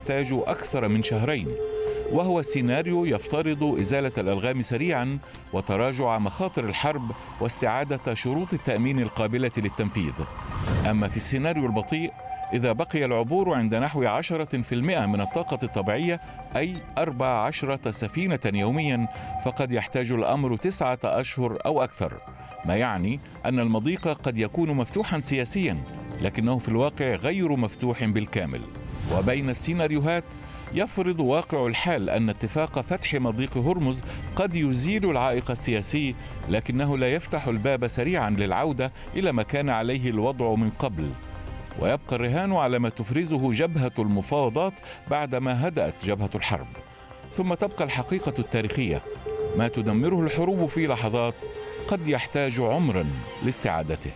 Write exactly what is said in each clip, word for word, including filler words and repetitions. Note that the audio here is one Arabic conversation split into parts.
يحتاج أكثر من شهرين، وهو سيناريو يفترض إزالة الألغام سريعا وتراجع مخاطر الحرب واستعادة شروط التأمين القابلة للتنفيذ. أما في السيناريو البطيء، إذا بقي العبور عند نحو عشرة في المئة من الطاقة الطبيعية، أي أربع عشرة سفينة يوميا، فقد يحتاج الأمر تسعة أشهر أو أكثر، ما يعني أن المضيق قد يكون مفتوحا سياسيا، لكنه في الواقع غير مفتوح بالكامل. وبين السيناريوهات يفرض واقع الحال أن اتفاق فتح مضيق هرمز قد يزيل العائق السياسي، لكنه لا يفتح الباب سريعا للعودة إلى ما كان عليه الوضع من قبل. ويبقى الرهان على ما تفرزه جبهة المفاوضات بعدما هدأت جبهة الحرب. ثم تبقى الحقيقة التاريخية: ما تدمره الحروب في لحظات قد يحتاج عمرا لاستعادته.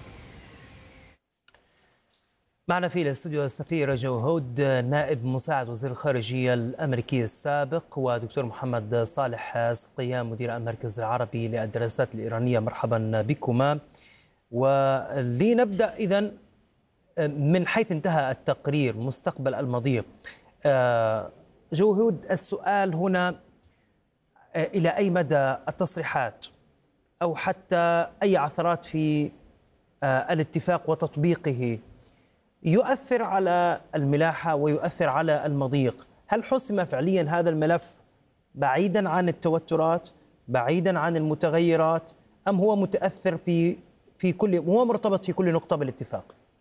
معنا في الاستوديو السفير جو هود، نائب مساعد وزير الخارجية الأمريكي السابق، ودكتور محمد صالح سقيان، مدير المركز العربي للدراسات الإيرانية. مرحبا بكما. ولنبدأ إذن من حيث انتهى التقرير، مستقبل المضيق. جو هود، السؤال هنا: إلى أي مدى التصريحات أو حتى أي عثرات في الاتفاق وتطبيقه يؤثر على الملاحة ويؤثر على المضيق؟ هل حسم فعليا هذا الملف بعيدا عن التوترات، بعيدا عن المتغيرات، أم هو متأثر في في كل هو مرتبط في كل نقطة بالاتفاق؟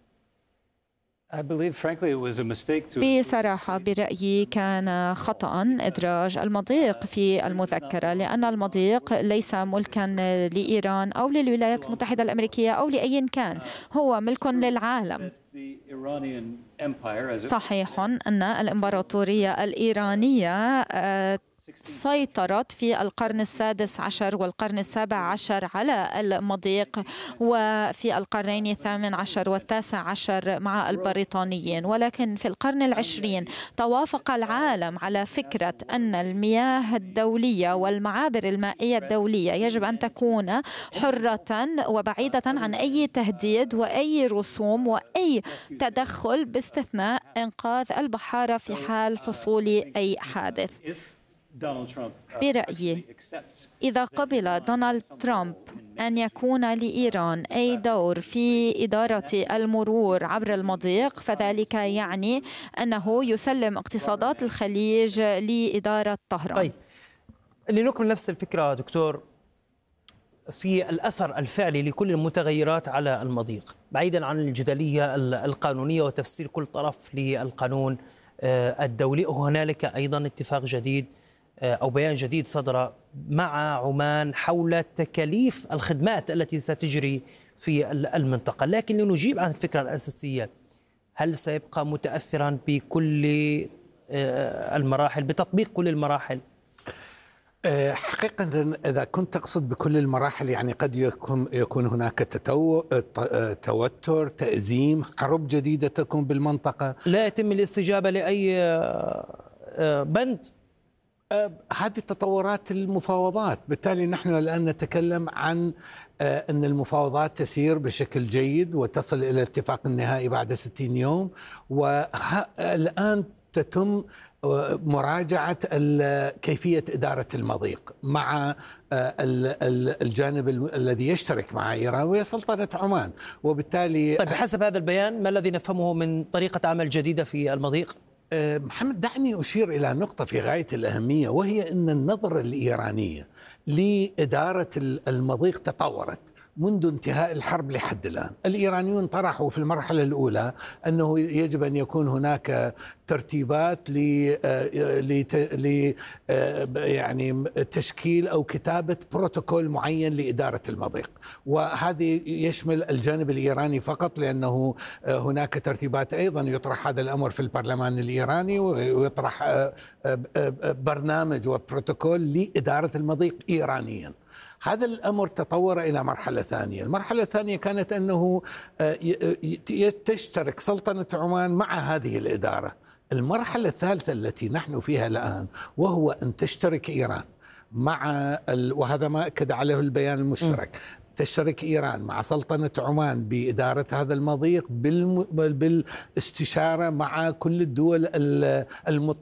بصراحة برأيي كان خطأ إدراج المضيق في المذكرة، لأن المضيق ليس ملكا لإيران أو للولايات المتحدة الأمريكية أو لأي كان، هو ملك للعالم. صحيح أن الإمبراطورية الإيرانية سيطرت في القرن السادس عشر والقرن السابع عشر على المضيق، وفي القرنين الثامن عشر والتاسع عشر مع البريطانيين، ولكن في القرن العشرين توافق العالم على فكرة أن المياه الدولية والمعابر المائية الدولية يجب أن تكون حرة وبعيدة عن أي تهديد وأي رسوم وأي تدخل، باستثناء إنقاذ البحارة في حال حصول أي حادث. برأيي إذا قبل دونالد ترامب أن يكون لإيران أي دور في إدارة المرور عبر المضيق، فذلك يعني أنه يسلم اقتصادات الخليج لإدارة طهران. طيب، لنكمل نفس الفكرة دكتور في الأثر الفعلي لكل المتغيرات على المضيق، بعيدا عن الجدلية القانونية وتفسير كل طرف للقانون الدولي. هنالك أيضا اتفاق جديد أو بيان جديد صدر مع عمان حول تكاليف الخدمات التي ستجري في المنطقة، لكن لنجيب عن الفكرة الأساسية: هل سيبقى متأثرا بكل المراحل، بتطبيق كل المراحل؟ حقيقة إذا كنت تقصد بكل المراحل، يعني قد يكون يكون هناك تتو... توتر، تأزيم، حرب جديدة تكون بالمنطقة، لا يتم الاستجابة لأي بند. هذه تطورات المفاوضات، بالتالي نحن الآن نتكلم عن أن المفاوضات تسير بشكل جيد وتصل إلى الاتفاق النهائي بعد ستين يوم، والآن تتم مراجعة كيفية إدارة المضيق مع الجانب الذي يشترك مع إيران وهي سلطنة عمان. وبالتالي طيب، بحسب هذا البيان ما الذي نفهمه من طريقة عمل جديدة في المضيق؟ محمد، دعني أشير إلى نقطة في غاية الأهمية، وهي أن النظرة الإيرانية لإدارة المضيق تطورت منذ انتهاء الحرب لحد الآن. الإيرانيون طرحوا في المرحلة الأولى أنه يجب أن يكون هناك ترتيبات ل ل يعني تشكيل أو كتابة بروتوكول معين لإدارة المضيق، وهذه يشمل الجانب الإيراني فقط، لأنه هناك ترتيبات أيضا يطرح هذا الأمر في البرلمان الإيراني، ويطرح برنامج وبروتوكول لإدارة المضيق إيرانيا. هذا الأمر تطور إلى مرحلة ثانية. المرحلة الثانية كانت أنه تشترك سلطنة عمان مع هذه الإدارة. المرحلة الثالثة التي نحن فيها الآن وهو أن تشترك إيران مع ال... وهذا ما أكد عليه البيان المشترك، تشترك إيران مع سلطنة عمان بإدارة هذا المضيق بالم... بالاستشارة مع كل الدول المطلعة